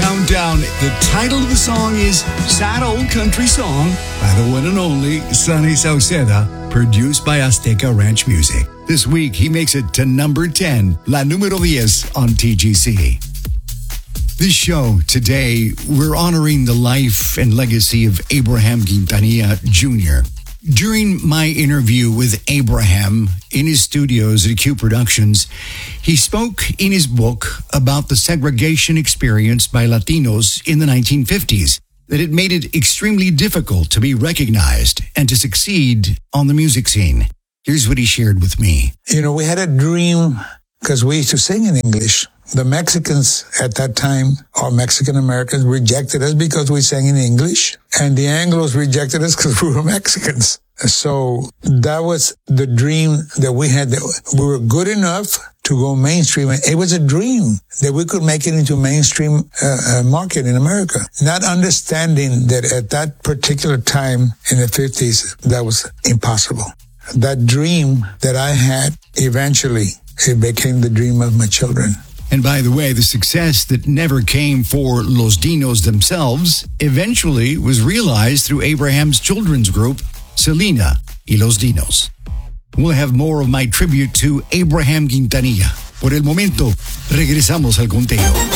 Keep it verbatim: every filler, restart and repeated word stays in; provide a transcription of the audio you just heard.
countdown. The title of the song is Sad Old Country Song by the one and only Sonny Sauceda, produced by Azteca Ranch Music. This week, he makes it to number ten, La Número diez on T G C. This show today, we're honoring the life and legacy of Abraham Quintanilla Junior During my interview with Abraham in his studios at Q Productions, he spoke in his book about the segregation experienced by Latinos in the nineteen fifties, that it made it extremely difficult to be recognized and to succeed on the music scene. Here's what he shared with me. You know, we had a dream because we used to sing in English. The Mexicans at that time, or Mexican Americans, rejected us because we sang in English, and the Anglos rejected us because we were Mexicans. So that was the dream that we had, that we were good enough to go mainstream. It was a dream that we could make it into mainstream uh, uh, market in America, not understanding that at that particular time in the fifties, that was impossible. That dream that I had, eventually, it became the dream of my children. And by the way, the success that never came for Los Dinos themselves eventually was realized through Abraham's children's group, Selena y Los Dinos. We'll have more of my tribute to Abraham Quintanilla. Por el momento, regresamos al conteo.